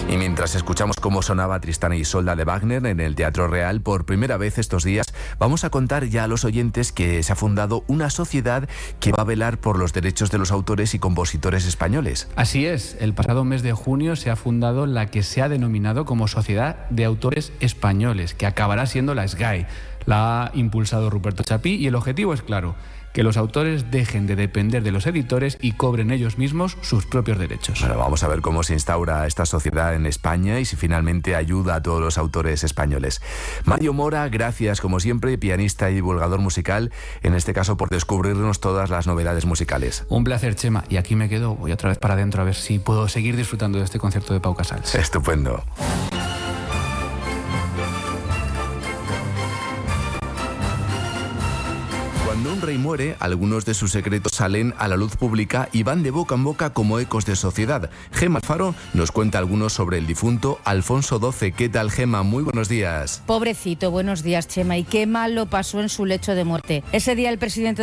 Y mientras escuchamos cómo sonaba Tristán y Isolda de Wagner en el Teatro Real por primera vez estos días, vamos a contar ya a los oyentes que se ha fundado una sociedad que va a velar por los derechos de los autores y compositores españoles. Así es, el pasado mes de junio se ha fundado la que se ha denominado como Sociedad de Autores Españoles, que acabará siendo la SGAE. La ha impulsado Ruperto Chapí y el objetivo es claro: que los autores dejen de depender de los editores y cobren ellos mismos sus propios derechos. Bueno, vamos a ver cómo se instaura esta sociedad en España y si finalmente ayuda a todos los autores españoles. Mario Mora, gracias como siempre, pianista y divulgador musical, en este caso por descubrirnos todas las novedades musicales. Un placer, Chema, y aquí me quedo, voy otra vez para adentro a ver si puedo seguir disfrutando de este concierto de Pau Casals. Estupendo. Cuando un rey muere, algunos de sus secretos salen a la luz pública y van de boca en boca como ecos de sociedad. Gema Alfaro nos cuenta algunos sobre el difunto Alfonso XII. ¿Qué tal, Gema? Muy buenos días. Pobrecito, buenos días, Chema. Y qué mal lo pasó en su lecho de muerte. Ese día el presidente